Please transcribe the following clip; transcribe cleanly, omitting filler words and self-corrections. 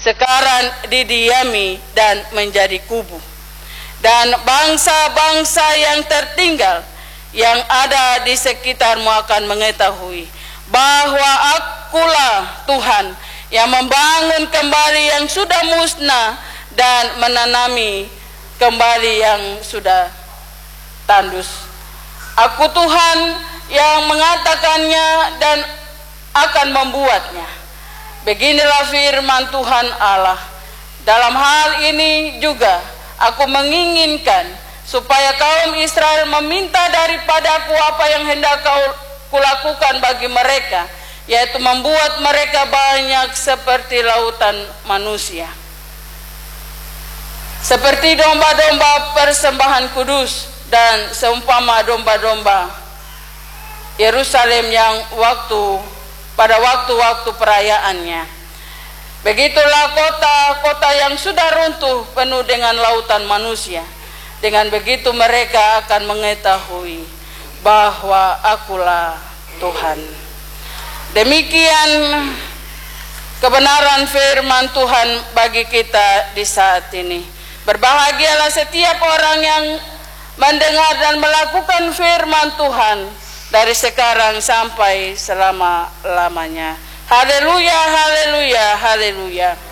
sekarang didiami dan menjadi kubu. Dan bangsa-bangsa yang tertinggal yang ada di sekitarmu akan mengetahui bahwa Akulah Tuhan yang membangun kembali yang sudah musnah dan menanami kembali yang sudah tandus. Aku Tuhan yang mengatakannya dan akan membuatnya. Beginilah firman Tuhan Allah. Dalam hal ini juga aku menginginkan supaya kaum Israel meminta daripadaku apa yang hendak kulakukan bagi mereka, yaitu membuat mereka banyak seperti lautan manusia, seperti domba-domba persembahan kudus, dan seumpama domba-domba Yerusalem yang pada waktu-waktu perayaannya. Begitulah kota-kota yang sudah runtuh penuh dengan lautan manusia. Dengan begitu mereka akan mengetahui bahwa Akulah Tuhan. Demikian kebenaran firman Tuhan bagi kita di saat ini. Berbahagialah setiap orang yang mendengar dan melakukan firman Tuhan dari sekarang sampai selama-lamanya. Haleluya, haleluya, haleluya.